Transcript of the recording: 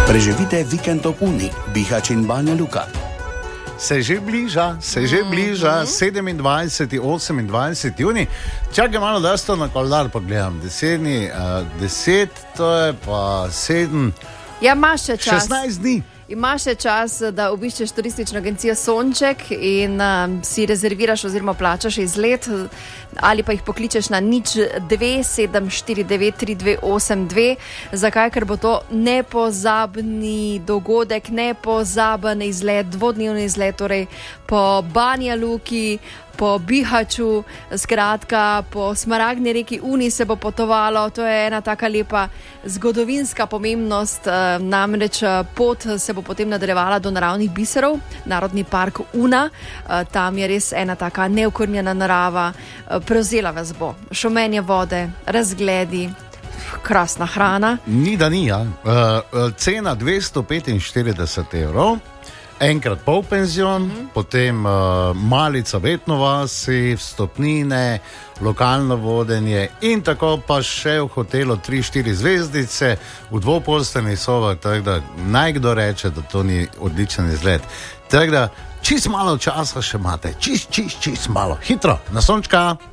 Preživite vikend ob Uni, Bihać in Banja Luka. Se že bliža, 27. 28. juni. Čakaj malo, da to na koledar pogledam. 10, to je pa 7. Ja, imaš še čas. 16 dni. Imaš še čas, da obiščeš turistično agencijo Sonček in si rezerviraš oziroma plačaš izlet ali pa jih pokličeš na 027493282. Zakaj? Ker bo to nepozabni dogodek, nepozaben izlet, dvodnevni izlet, torej po Banja Luki, po Bihaću, skratka po Smaragdni reki Uni se bo potovalo. To je ena taka lepa zgodovinska pomembnost, namreč pot se bo potem nadaljevala do naravnih biserov, Narodni park Una. Tam je res ena taka neokrnjena narava, prevzela vas bo šumenje vode, razgledi, krasna hrana. Ni da ni, ja. Cena 245 evrov. Enkrat polpenzion, potem malica Vetno vasi, vstopnine, lokalno vodenje in tako pa še v hotelu 3-4 zvezdice v dvoposteljnih sobah, tako da naj kdo reče, da to ni odličen izlet. Tako da čist malo časa še imate, čist malo, hitro, na Sončka.